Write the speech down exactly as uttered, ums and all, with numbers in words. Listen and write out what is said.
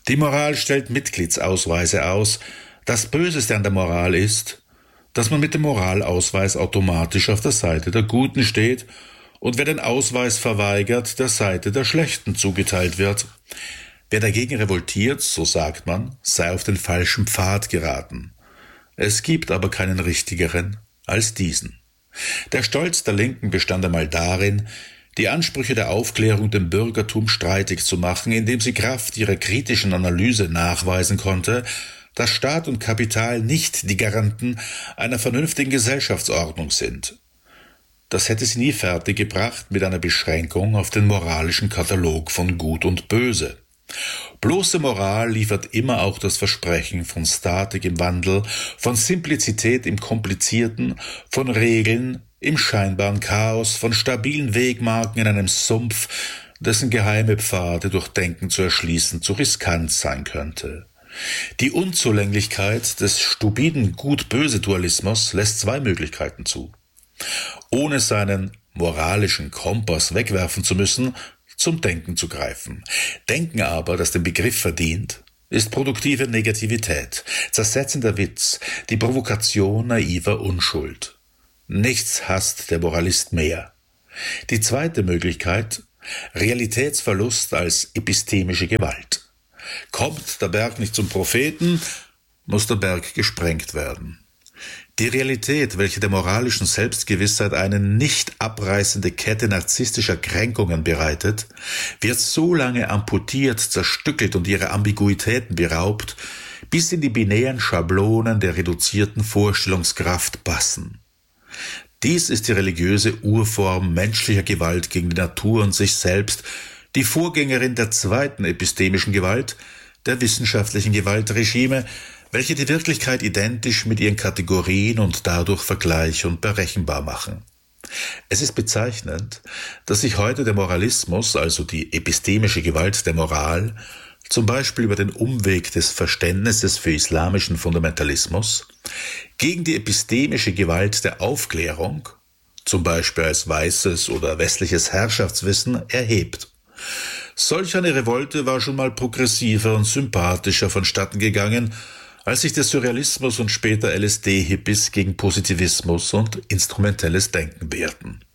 Die Moral stellt Mitgliedsausweise aus. Das Böseste an der Moral ist, dass man mit dem Moralausweis automatisch auf der Seite der Guten steht und wer den Ausweis verweigert, der Seite der Schlechten zugeteilt wird. Wer dagegen revoltiert, so sagt man, sei auf den falschen Pfad geraten. Es gibt aber keinen richtigeren als diesen. Der Stolz der Linken bestand einmal darin, die Ansprüche der Aufklärung dem Bürgertum streitig zu machen, indem sie Kraft ihrer kritischen Analyse nachweisen konnte, dass Staat und Kapital nicht die Garanten einer vernünftigen Gesellschaftsordnung sind. Das hätte sie nie fertiggebracht mit einer Beschränkung auf den moralischen Katalog von Gut und Böse. Bloße Moral liefert immer auch das Versprechen von Statik im Wandel, von Simplizität im Komplizierten, von Regeln im scheinbaren Chaos, von stabilen Wegmarken in einem Sumpf, dessen geheime Pfade durch Denken zu erschließen zu riskant sein könnte. Die Unzulänglichkeit des stupiden Gut-Böse-Dualismus lässt zwei Möglichkeiten zu. Ohne seinen moralischen Kompass wegwerfen zu müssen, zum Denken zu greifen. Denken aber, das den Begriff verdient, ist produktive Negativität, zersetzender Witz, die Provokation naiver Unschuld. Nichts hasst der Moralist mehr. Die zweite Möglichkeit, Realitätsverlust als epistemische Gewalt. Kommt der Berg nicht zum Propheten, muss der Berg gesprengt werden. Die Realität, welche der moralischen Selbstgewissheit eine nicht abreißende Kette narzisstischer Kränkungen bereitet, wird so lange amputiert, zerstückelt und ihrer Ambiguitäten beraubt, bis in die binären Schablonen der reduzierten Vorstellungskraft passen. Dies ist die religiöse Urform menschlicher Gewalt gegen die Natur und sich selbst, die Vorgängerin der zweiten epistemischen Gewalt, der wissenschaftlichen Gewaltregime, welche die Wirklichkeit identisch mit ihren Kategorien und dadurch vergleich- und berechenbar machen. Es ist bezeichnend, dass sich heute der Moralismus, also die epistemische Gewalt der Moral, zum Beispiel über den Umweg des Verständnisses für islamischen Fundamentalismus, gegen die epistemische Gewalt der Aufklärung, zum Beispiel als weißes oder westliches Herrschaftswissen, erhebt. Solch eine Revolte war schon mal progressiver und sympathischer vonstatten gegangen, als sich der Surrealismus und später L S D-Hippies gegen Positivismus und instrumentelles Denken wehrten.